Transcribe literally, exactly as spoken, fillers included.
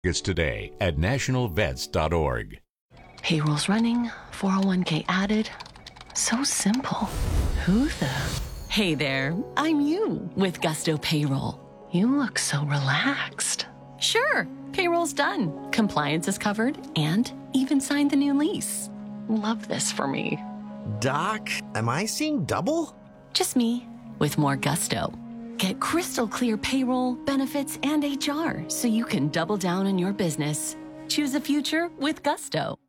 It's today at national vets dot org. Payroll's running, four oh one k added. So simple. Who the? Hey there, I'm you with Gusto Payroll. You look so relaxed. Sure, payroll's done. Compliance is covered and even signed the new lease. Love this for me. Doc, am I seeing double? Just me with more gusto. Get crystal clear payroll, benefits, and H R so you can double down on your business. Choose a future with Gusto.